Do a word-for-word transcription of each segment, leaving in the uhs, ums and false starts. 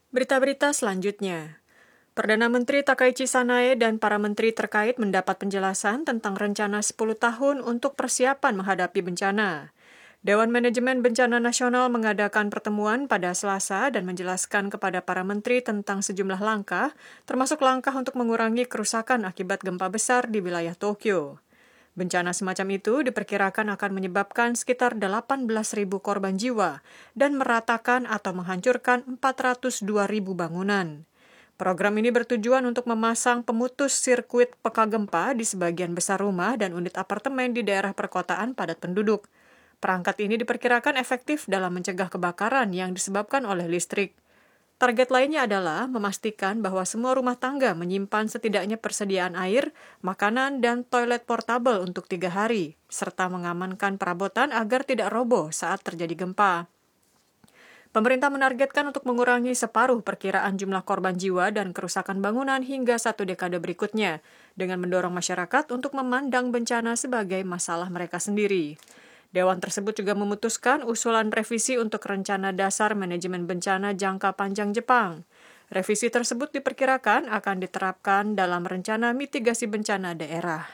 Berita-berita selanjutnya. Perdana Menteri Takaichi Sanae dan para menteri terkait mendapat penjelasan tentang rencana sepuluh tahun untuk persiapan menghadapi bencana. Dewan Manajemen Bencana Nasional mengadakan pertemuan pada Selasa dan menjelaskan kepada para menteri tentang sejumlah langkah, termasuk langkah untuk mengurangi kerusakan akibat gempa besar di wilayah Tokyo. Bencana semacam itu diperkirakan akan menyebabkan sekitar delapan belas ribu korban jiwa dan meratakan atau menghancurkan empat ratus dua ribu bangunan. Program ini bertujuan untuk memasang pemutus sirkuit peka gempa di sebagian besar rumah dan unit apartemen di daerah perkotaan padat penduduk. Perangkat ini diperkirakan efektif dalam mencegah kebakaran yang disebabkan oleh listrik. Target lainnya adalah memastikan bahwa semua rumah tangga menyimpan setidaknya persediaan air, makanan, dan toilet portable untuk tiga hari, serta mengamankan perabotan agar tidak roboh saat terjadi gempa. Pemerintah menargetkan untuk mengurangi separuh perkiraan jumlah korban jiwa dan kerusakan bangunan hingga satu dekade berikutnya, dengan mendorong masyarakat untuk memandang bencana sebagai masalah mereka sendiri. Dewan tersebut juga memutuskan usulan revisi untuk Rencana Dasar Manajemen Bencana Jangka Panjang Jepang. Revisi tersebut diperkirakan akan diterapkan dalam Rencana Mitigasi Bencana Daerah.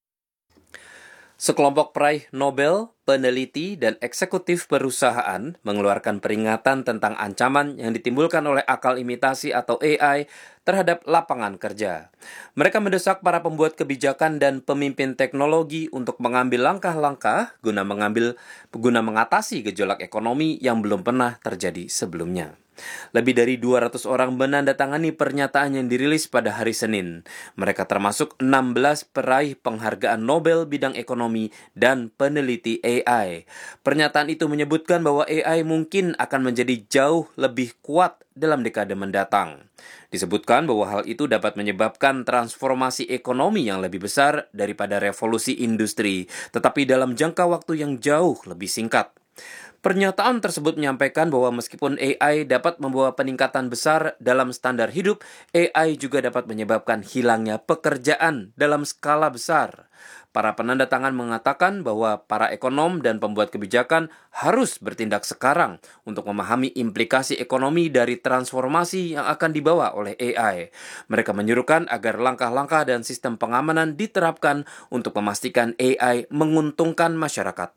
Sekelompok peraih Nobel, peneliti, dan eksekutif perusahaan mengeluarkan peringatan tentang ancaman yang ditimbulkan oleh akal imitasi atau A I terhadap lapangan kerja. Mereka mendesak para pembuat kebijakan dan pemimpin teknologi untuk mengambil langkah-langkah guna mengambil guna mengatasi gejolak ekonomi yang belum pernah terjadi sebelumnya. Lebih dari dua ratus orang menandatangani pernyataan yang dirilis pada hari Senin. Mereka termasuk enam belas peraih penghargaan Nobel bidang ekonomi dan peneliti A I. Pernyataan itu menyebutkan bahwa A I mungkin akan menjadi jauh lebih kuat dalam dekade mendatang. Disebutkan bahwa hal itu dapat menyebabkan transformasi ekonomi yang lebih besar daripada revolusi industri, tetapi dalam jangka waktu yang jauh lebih singkat. Pernyataan tersebut menyampaikan bahwa meskipun A I dapat membawa peningkatan besar dalam standar hidup, A I juga dapat menyebabkan hilangnya pekerjaan dalam skala besar. Para penandatangan mengatakan bahwa para ekonom dan pembuat kebijakan harus bertindak sekarang untuk memahami implikasi ekonomi dari transformasi yang akan dibawa oleh A I. Mereka menyuruhkan agar langkah-langkah dan sistem pengamanan diterapkan untuk memastikan A I menguntungkan masyarakat.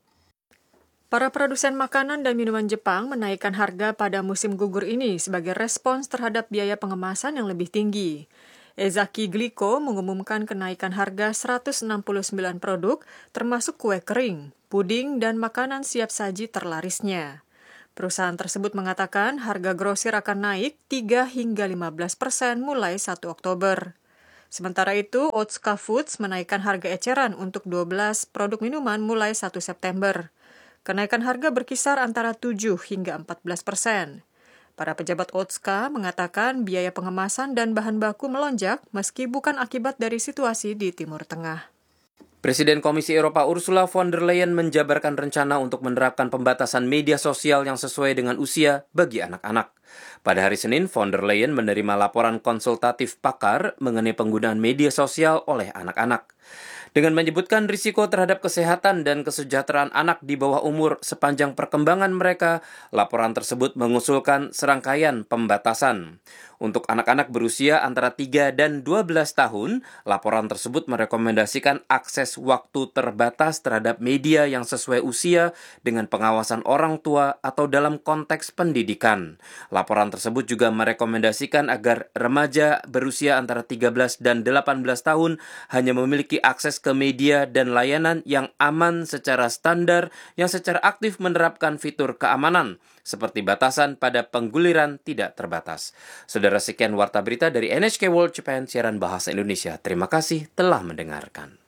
Para produsen makanan dan minuman Jepang menaikkan harga pada musim gugur ini sebagai respons terhadap biaya pengemasan yang lebih tinggi. Ezaki Glico mengumumkan kenaikan harga seratus enam puluh sembilan produk, termasuk kue kering, puding, dan makanan siap saji terlarisnya. Perusahaan tersebut mengatakan harga grosir akan naik tiga hingga lima belas persen mulai satu Oktober. Sementara itu, Otsuka Foods menaikkan harga eceran untuk dua belas produk minuman mulai satu September. Kenaikan harga berkisar antara tujuh hingga empat belas persen. Para pejabat Otsuka mengatakan biaya pengemasan dan bahan baku melonjak meski bukan akibat dari situasi di Timur Tengah. Presiden Komisi Eropa Ursula von der Leyen menjabarkan rencana untuk menerapkan pembatasan media sosial yang sesuai dengan usia bagi anak-anak. Pada hari Senin, von der Leyen menerima laporan konsultatif pakar mengenai penggunaan media sosial oleh anak-anak. Dengan menyebutkan risiko terhadap kesehatan dan kesejahteraan anak di bawah umur sepanjang perkembangan mereka, laporan tersebut mengusulkan serangkaian pembatasan. Untuk anak-anak berusia antara tiga dan dua belas tahun, laporan tersebut merekomendasikan akses waktu terbatas terhadap media yang sesuai usia dengan pengawasan orang tua atau dalam konteks pendidikan. Laporan tersebut juga merekomendasikan agar remaja berusia antara tiga belas dan delapan belas tahun hanya memiliki akses ke media dan layanan yang aman secara standar yang secara aktif menerapkan fitur keamanan, seperti batasan pada pengguliran tidak terbatas. Saudara, sekian warta berita dari N H K World Japan, siaran bahasa Indonesia. Terima kasih telah mendengarkan.